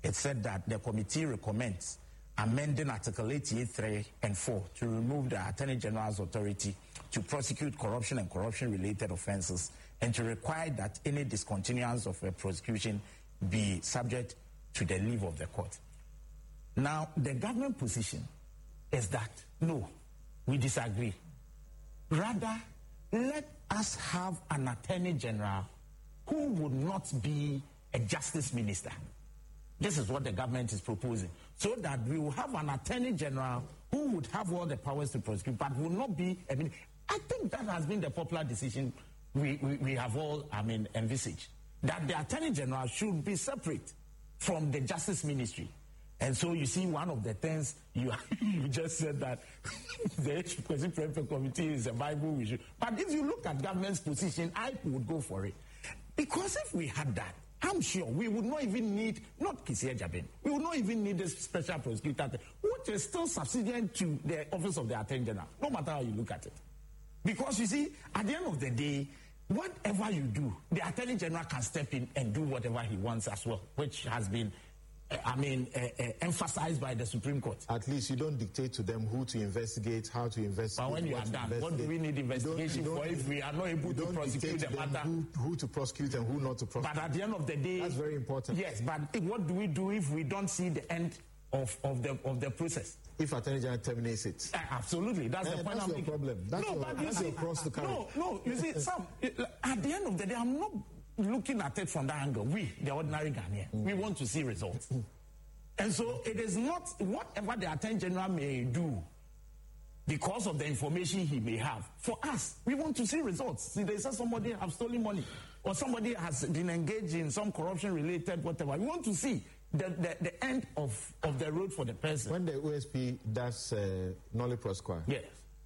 it said that the committee recommends amending Article 88.3 and 4 to remove the Attorney General's authority to prosecute corruption and corruption-related offenses and to require that any discontinuance of a prosecution be subject to the leave of the court. Now, the government position is that, no, we disagree. Rather, let us have an Attorney General who would not be a justice minister. This is what the government is proposing. So that we will have an Attorney General who would have all the powers to prosecute, but will not be, I think that has been the popular decision we have all, envisaged. That the Attorney General should be separate from the Justice Ministry. And so you see, one of the things you just said that the President Committee is a Bible issue. But if you look at government's position, I would go for it. Because if we had that, I'm sure we would not even need, not Kisia Jabin, we would not even need this special prosecutor, which is still subsidiary to the office of the Attorney General, no matter how you look at it. Because you see, at the end of the day, whatever you do, the Attorney General can step in and do whatever he wants as well, which has been emphasized by the Supreme Court. At least you don't dictate to them who to investigate, how to investigate. But when you are done, what do we need investigation for if we are not able to prosecute the matter? Who to prosecute and who not to prosecute. But at the end of the day, that's very important. Yes, but what do we do if we don't see the end of the process? If Attorney General terminates it. Absolutely, that's the point. That's your problem. That's your cross to carry. No, you see, Sam, at the end of the day, I'm not looking at it from that angle. We, the ordinary Ghanaian, we want to see results. And so it is not whatever the Attorney General may do because of the information he may have. For us, we want to see results. See, they say somebody has stolen money or somebody has been engaged in some corruption-related whatever. We want to see the end of the road for the person. When the OSP does nolle prosequi, yes,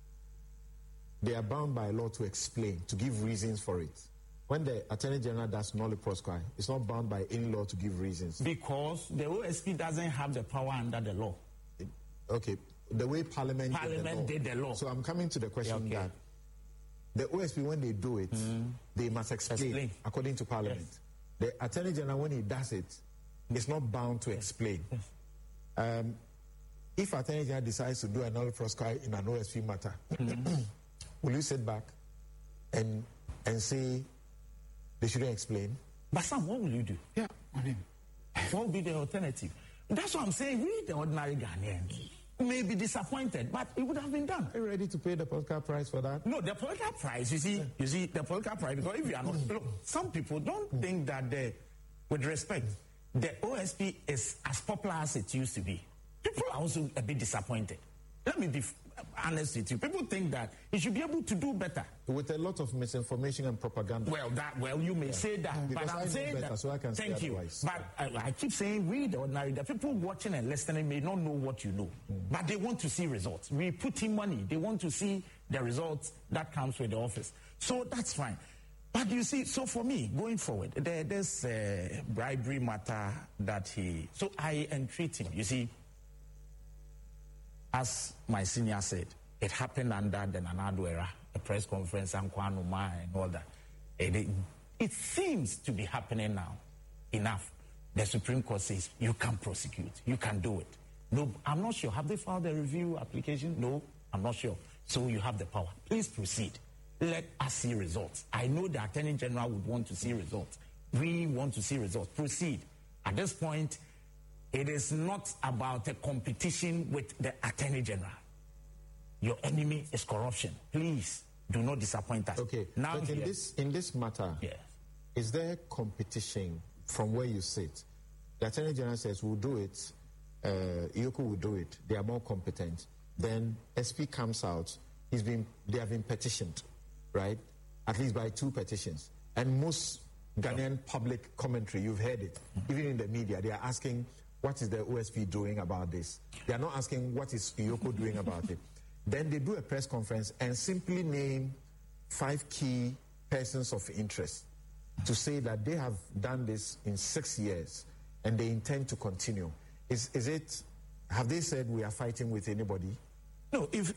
they are bound by law to explain, to give reasons for it. When the Attorney General does nolle prosequi, it's not bound by any law to give reasons. Because the OSP doesn't have the power under the law. Okay, the way Parliament did the law. So I'm coming to the question that the OSP, when they do it, they must explain according to Parliament. Yes. The Attorney General, when he does it, is not bound to explain. Yes. If Attorney General decides to do a nolle prosequi in an OSP matter, will you sit back and say they shouldn't explain? But Sam, what will you do? Yeah, what will be the alternative? That's what I'm saying. We, the ordinary Ghanaians, may be disappointed, but it would have been done. Are you ready to pay the political price for that? No, the political price, you see, the political price, because if you are not, look, some people don't think that with respect, the OSP is as popular as it used to be. People are also a bit disappointed. Let me be honest with you. People think that he should be able to do better. With a lot of misinformation and propaganda. Well, you may say that, because but I'm saying better, that. So I can thank say you. Otherwise. But I keep saying, we, the ordinary, the people watching and listening may not know what you know, but they want to see results. We put in money. They want to see the results that comes with the office. So that's fine. But you see, so for me, going forward, there's a bribery matter that so I entreat him. You see, as my senior said, it happened under the Nana Addo era, a press conference, and Kwanuma and all that. It seems to be happening now. Enough. The Supreme Court says, you can prosecute. You can do it. No, I'm not sure. Have they filed a review application? No, I'm not sure. So you have the power. Please proceed. Let us see results. I know the Attorney General would want to see results. We want to see results. Proceed. At this point, it is not about a competition with the Attorney General. Your enemy is corruption. Please do not disappoint us. Okay. Now, but in this matter, is there competition from where you sit? The Attorney General says, we'll do it. Iyoko will do it. They are more competent. Then SP comes out. They have been petitioned, right? At least by 2 petitions. And most Ghanaian public commentary, you've heard it. Even in the media, they are asking, what is the OSP doing about this? They are not asking, what is Iyoko doing about it? Then they do a press conference and simply name 5 key persons of interest to say that they have done this in 6 years and they intend to continue. Have they said we are fighting with anybody? No, if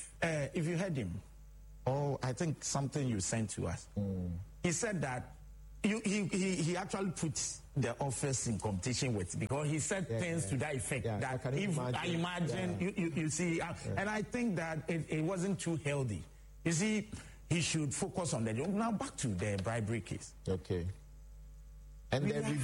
you heard him, I think something you sent to us, he said that He actually put the office in competition with, because he said things to that effect. That if I imagine, you see, and I think that it wasn't too healthy. You see, he should focus on that. Now back to the bribery case. Okay. And then